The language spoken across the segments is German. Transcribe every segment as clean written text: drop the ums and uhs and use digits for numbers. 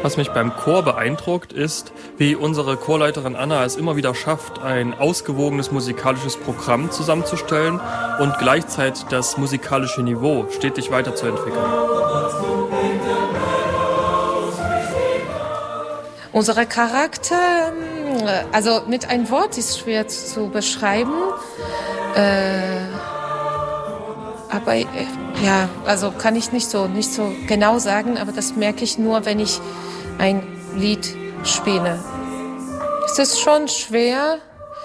Was mich beim Chor beeindruckt, ist, wie unsere Chorleiterin Anna es immer wieder schafft, ein ausgewogenes musikalisches Programm zusammenzustellen und gleichzeitig das musikalische Niveau stetig weiterzuentwickeln. Unser Charakter, also mit einem Wort ist schwer zu beschreiben, aber ja, also kann ich nicht so genau sagen, aber das merke ich nur, wenn ich ein Lied spiele. Es ist schon schwer,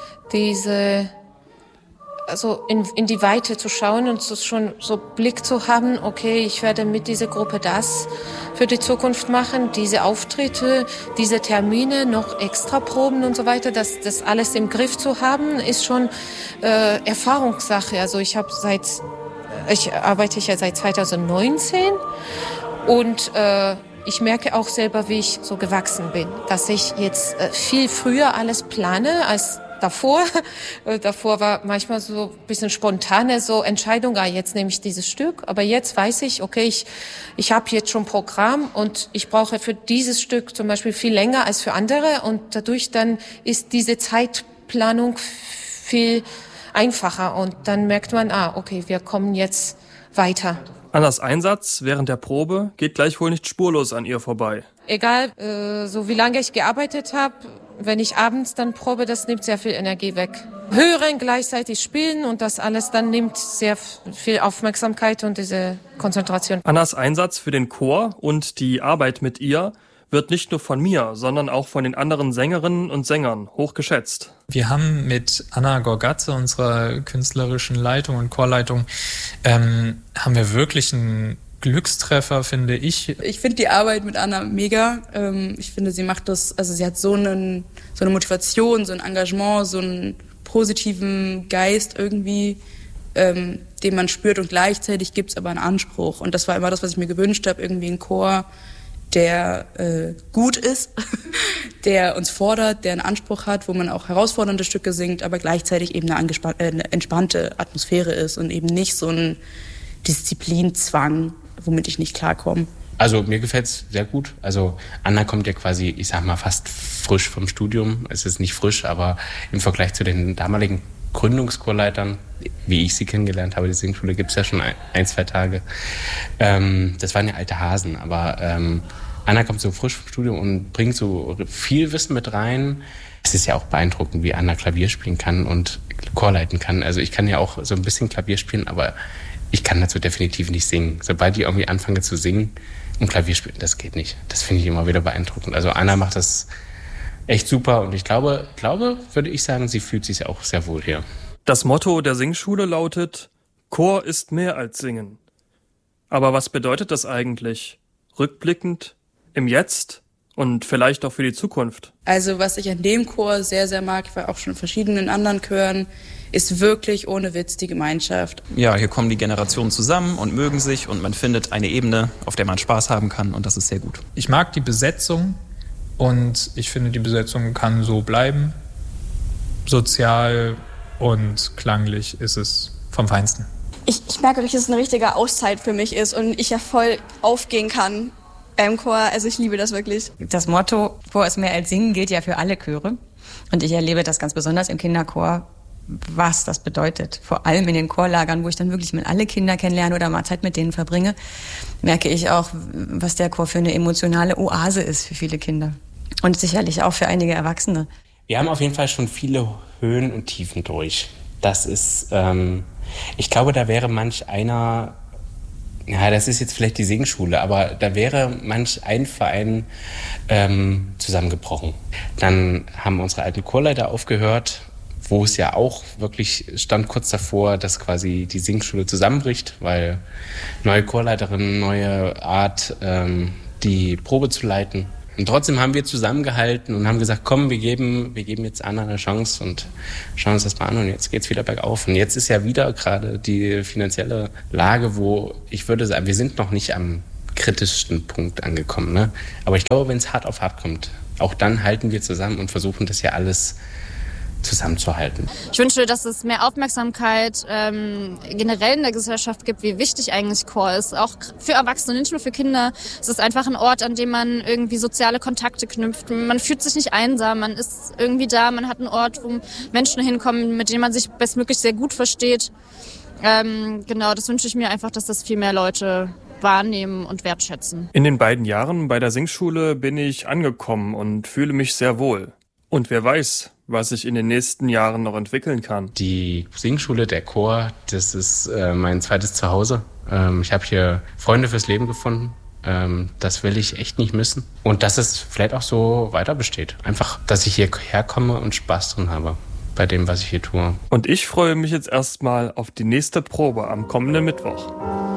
also in die Weite zu schauen und schon so Blick zu haben, okay, ich werde mit dieser Gruppe das für die Zukunft machen, diese Auftritte, diese Termine, noch extra Proben und so weiter, das alles im Griff zu haben, ist schon Erfahrungssache. Also ich arbeite ja seit 2019 und ich merke auch selber, wie ich so gewachsen bin, dass ich jetzt viel früher alles plane als davor. Davor war manchmal so ein bisschen spontane so Entscheidung, jetzt nehme ich dieses Stück, aber jetzt weiß ich, okay, ich habe jetzt schon ein Programm und ich brauche für dieses Stück zum Beispiel viel länger als für andere und dadurch dann ist diese Zeitplanung viel einfacher und dann merkt man, okay, wir kommen jetzt weiter. Annas Einsatz während der Probe geht gleichwohl nicht spurlos an ihr vorbei. Egal, so wie lange ich gearbeitet habe, wenn ich abends dann probe, das nimmt sehr viel Energie weg. Hören, gleichzeitig spielen und das alles dann nimmt sehr viel Aufmerksamkeit und diese Konzentration. Annas Einsatz für den Chor und die Arbeit mit ihr wird nicht nur von mir, sondern auch von den anderen Sängerinnen und Sängern hoch geschätzt. Wir haben mit Anna Gorgatze, unserer künstlerischen Leitung und Chorleitung, haben wir wirklich einen Glückstreffer, finde ich. Ich finde die Arbeit mit Anna mega. Ich finde, sie macht das, also sie hat so eine Motivation, so ein Engagement, so einen positiven Geist irgendwie, den man spürt und gleichzeitig gibt es aber einen Anspruch. Und das war immer das, was ich mir gewünscht habe, irgendwie ein Chor, der gut ist, der uns fordert, der einen Anspruch hat, wo man auch herausfordernde Stücke singt, aber gleichzeitig eben eine entspannte Atmosphäre ist und eben nicht so ein Disziplinzwang, womit ich nicht klarkomme. Also mir gefällt's sehr gut. Also Anna kommt ja quasi, ich sag mal, fast frisch vom Studium. Es ist nicht frisch, aber im Vergleich zu den damaligen Gründungschorleitern, wie ich sie kennengelernt habe, die Singschule gibt's ja schon 1-2 Tage. Das waren ja alte Hasen, aber Anna kommt so frisch vom Studium und bringt so viel Wissen mit rein. Es ist ja auch beeindruckend, wie Anna Klavier spielen kann und Chorleiten kann. Also ich kann ja auch so ein bisschen Klavier spielen, aber ich kann dazu definitiv nicht singen. Sobald ich irgendwie anfange zu singen und Klavier spielen, das geht nicht. Das finde ich immer wieder beeindruckend. Also Anna macht das echt super und ich glaube, würde ich sagen, sie fühlt sich auch sehr wohl hier. Das Motto der Singschule lautet: Chor ist mehr als Singen. Aber was bedeutet das eigentlich? Rückblickend, im Jetzt und vielleicht auch für die Zukunft? Also was ich an dem Chor sehr, sehr mag, ich war auch schon in verschiedenen anderen Chören, ist wirklich ohne Witz die Gemeinschaft. Ja, hier kommen die Generationen zusammen und mögen sich und man findet eine Ebene, auf der man Spaß haben kann und das ist sehr gut. Ich mag die Besetzung und ich finde, die Besetzung kann so bleiben. Sozial und klanglich ist es vom Feinsten. Ich merke wirklich, dass es eine richtige Auszeit für mich ist und ich ja voll aufgehen kann beim Chor. Also ich liebe das wirklich. Das Motto Chor ist mehr als Singen gilt ja für alle Chöre und ich erlebe das ganz besonders im Kinderchor, was das bedeutet. Vor allem in den Chorlagern, wo ich dann wirklich mal alle Kinder kennenlerne oder mal Zeit mit denen verbringe, merke ich auch, was der Chor für eine emotionale Oase ist für viele Kinder. Und sicherlich auch für einige Erwachsene. Wir haben auf jeden Fall schon viele Höhen und Tiefen durch. Das ist, ich glaube, da wäre manch einer, ja, das ist jetzt vielleicht die Singschule, aber da wäre manch ein Verein zusammengebrochen. Dann haben unsere alten Chorleiter aufgehört, wo es ja auch wirklich stand kurz davor, dass quasi die Singschule zusammenbricht, weil neue Chorleiterinnen, neue Art, die Probe zu leiten. Und trotzdem haben wir zusammengehalten und haben gesagt, komm, wir geben jetzt Anna eine Chance und schauen uns das mal an und jetzt geht's wieder bergauf. Und jetzt ist ja wieder gerade die finanzielle Lage, wo ich würde sagen, wir sind noch nicht am kritischsten Punkt angekommen, ne? Aber ich glaube, wenn es hart auf hart kommt, auch dann halten wir zusammen und versuchen das ja alles zusammenzuhalten. Ich wünsche, dass es mehr Aufmerksamkeit generell in der Gesellschaft gibt, wie wichtig eigentlich Chor ist. Auch für Erwachsene, nicht nur für Kinder. Es ist einfach ein Ort, an dem man irgendwie soziale Kontakte knüpft. Man fühlt sich nicht einsam, man ist irgendwie da, man hat einen Ort, wo Menschen hinkommen, mit denen man sich bestmöglich sehr gut versteht. Genau, das wünsche ich mir einfach, dass das viel mehr Leute wahrnehmen und wertschätzen. In den beiden Jahren bei der Singschule bin ich angekommen und fühle mich sehr wohl. Und wer weiß, was sich in den nächsten Jahren noch entwickeln kann. Die Singschule, der Chor, das ist mein zweites Zuhause. Ich habe hier Freunde fürs Leben gefunden. Das will ich echt nicht missen. Und dass es vielleicht auch so weiter besteht. Einfach, dass ich hierher komme und Spaß drin habe bei dem, was ich hier tue. Und ich freue mich jetzt erstmal auf die nächste Probe am kommenden Mittwoch.